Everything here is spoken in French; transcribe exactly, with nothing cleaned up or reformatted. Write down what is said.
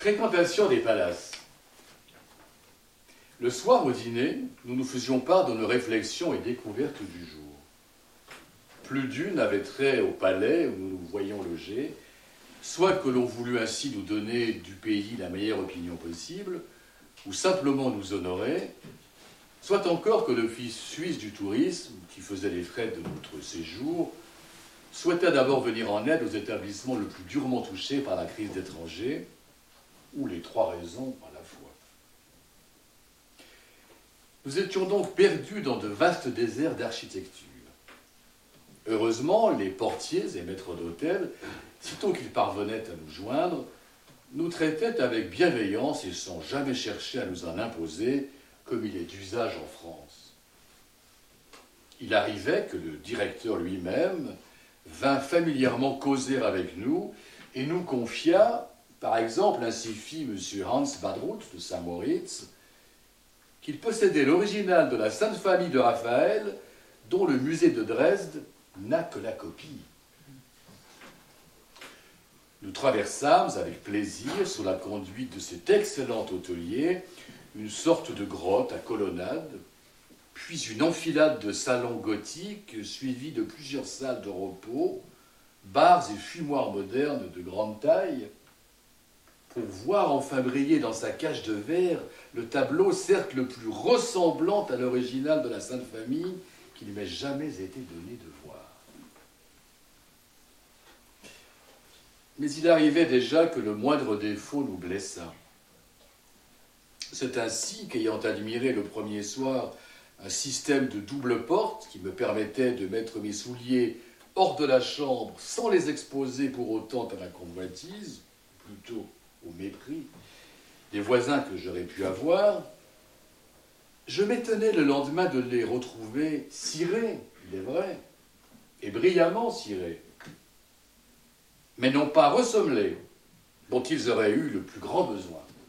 Fréquentation des palaces. Le soir au dîner, nous nous faisions part de nos réflexions et découvertes du jour. Plus d'une avait trait au palais où nous nous voyions loger, soit que l'on voulut ainsi nous donner du pays la meilleure opinion possible, ou simplement nous honorer, soit encore que l'Office suisse du tourisme, qui faisait les frais de notre séjour, souhaitait d'abord venir en aide aux établissements le plus durement touchés par la crise d'étrangers, ou les trois raisons à la fois. Nous étions donc perdus dans de vastes déserts d'architecture. Heureusement, les portiers et maîtres d'hôtel, sitôt qu'ils parvenaient à nous joindre, nous traitaient avec bienveillance et sans jamais chercher à nous en imposer, comme il est d'usage en France. Il arrivait que le directeur lui-même vint familièrement causer avec nous et nous confia, par exemple, ainsi fit M. Hans Badruth de Saint-Moritz, qu'il possédait l'original de la Sainte Famille de Raphaël, dont le musée de Dresde n'a que la copie. Nous traversâmes avec plaisir, sous la conduite de cet excellent hôtelier, une sorte de grotte à colonnade, puis une enfilade de salons gothiques suivis de plusieurs salles de repos, bars et fumoirs modernes de grande taille, pour voir enfin briller dans sa cage de verre le tableau, certes le plus ressemblant à l'original de la Sainte Famille qu'il m'ait jamais été donné de voir. Mais il arrivait déjà que le moindre défaut nous blessât. C'est ainsi qu'ayant admiré le premier soir un système de double porte qui me permettait de mettre mes souliers hors de la chambre sans les exposer pour autant à la convoitise, plutôt au mépris des voisins que j'aurais pu avoir, je m'étonnais le lendemain de les retrouver cirés, il est vrai, et brillamment cirés, mais non pas ressommelés, dont ils auraient eu le plus grand besoin.